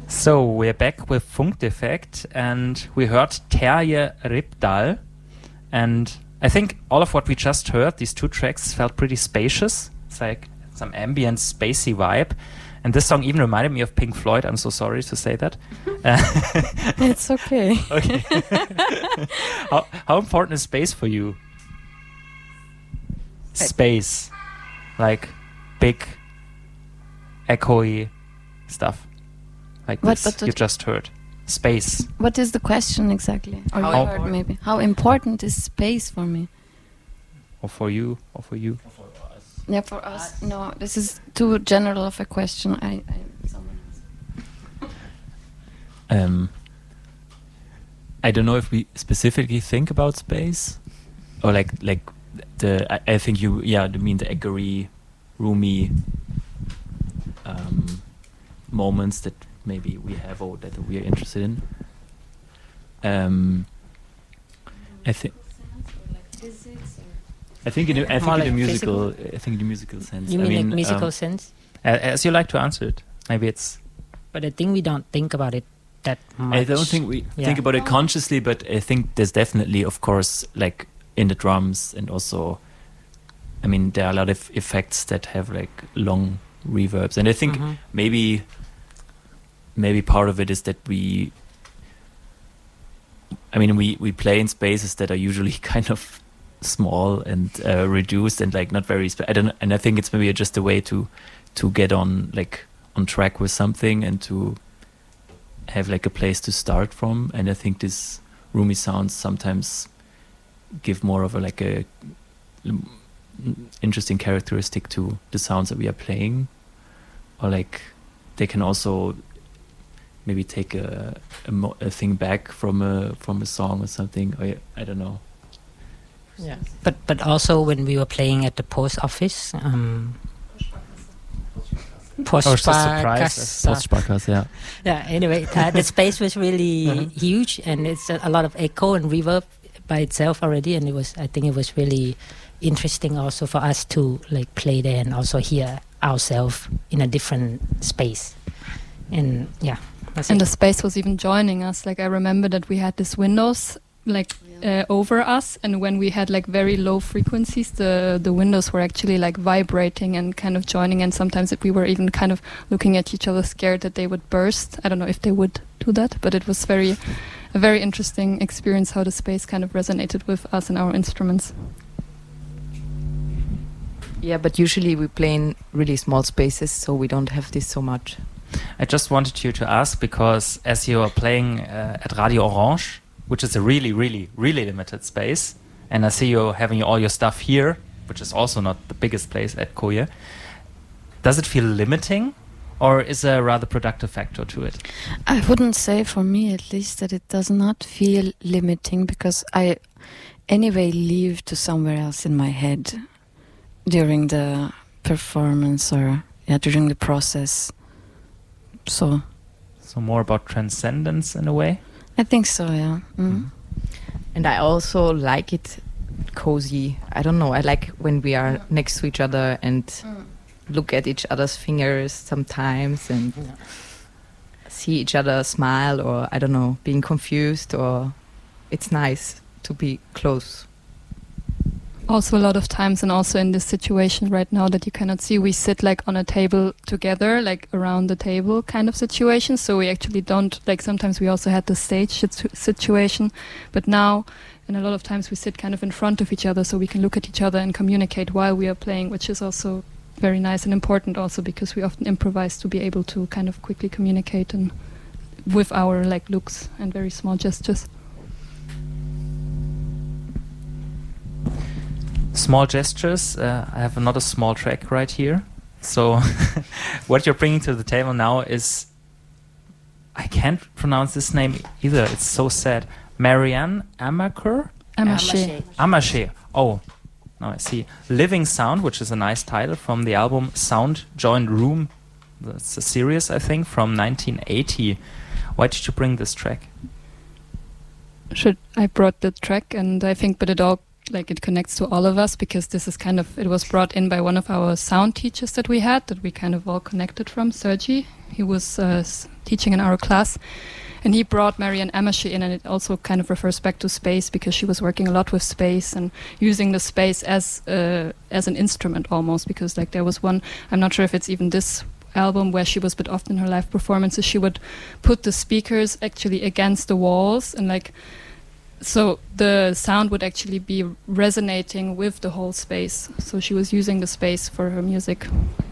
So we're back with Funkdefekt, and we heard Terje Rypdal, and I think all of what we just heard, these two tracks, felt pretty spacious. It's like some ambient, spacey vibe, and this song even reminded me of Pink Floyd. I'm so sorry to say that. It's okay. Okay. How important is space for you? Space, like big, echoey stuff. Like this you just heard. Space. What is the question exactly? Or you heard maybe. How important is space for me? Or for you? Or for you? Or for us. Yeah, for us. No, this is too general of a question. Someone else. I don't know if we specifically think about space, or like I think you mean the echoey, roomy moments that maybe we have or that we are interested in. I think in the musical sense. You mean like musical sense? As you like to answer it. Maybe it's. But I think we don't think about it that much. I don't think we think about it consciously, but I think there's definitely, of course, like in the drums, and also, I mean, there are a lot of effects that have like long reverbs, and I think maybe part of it is that we play in spaces that are usually kind of small and reduced and like not very and I think it's maybe just a way to get on track with something and to have like a place to start from. And I think these roomy sounds sometimes give more of a interesting characteristic to the sounds that we are playing, or like they can also maybe take a thing back from a song or something. Or I don't know. Yeah, but also when we were playing at the post office, Postsparkasse, yeah. Yeah. Anyway, the space was really huge, and it's a lot of echo and reverb by itself already, and I think it was really interesting also for us to like play there and also hear ourselves in a different space. And yeah. And the space was even joining us. Like I remember that we had these windows over us, and when we had like very low frequencies, the windows were actually like vibrating and kind of joining, and sometimes we were even kind of looking at each other scared that they would burst. I don't know if they would do that, but it was a very interesting experience how the space kind of resonated with us and our instruments. Yeah, but usually we play in really small spaces, so we don't have this so much. I just wanted you to ask, because as you are playing at Radio Orange, which is a really, really, really limited space, and I see you having all your stuff here, which is also not the biggest place at Koje, does it feel limiting, or is there a rather productive factor to it? I wouldn't say, for me at least, that it does not feel limiting, because I anyway leave to somewhere else in my head during the performance or during the process. So more about transcendence in a way? I think so, yeah. And I also like it cozy. I don't know, I like when we are next to each other and look at each other's fingers sometimes and see each other smile, or I don't know, being confused, or it's nice to be close. Also a lot of times, and also in this situation right now that you cannot see, we sit like on a table together, like around the table kind of situation, so we actually don't, like sometimes we also had the stage situation, but now, and a lot of times we sit kind of in front of each other so we can look at each other and communicate while we are playing, which is also very nice and important also, because we often improvise to be able to kind of quickly communicate and with our like looks and very small gestures. Small gestures. I have another small track right here. So what you're bringing to the table now is, I can't pronounce this name either. It's so sad. Marianne Amaker? Amache. Oh, now I see. Living Sound, which is a nice title from the album Sound Joined Room. That's a series, I think, from 1980. Why did you bring this track? I brought the track, and I think, but it all like it connects to all of us, because this is kind of, it was brought in by one of our sound teachers that we had, that we kind of all connected from, Sergi. He was teaching in our class, and he brought Marianne Amerschi in, and it also kind of refers back to space, because she was working a lot with space and using the space as an instrument almost, because like there was one, I'm not sure if it's even this album where she was, but often in her live performances she would put the speakers actually against the walls, and like so the sound would actually be resonating with the whole space, so she was using the space for her music.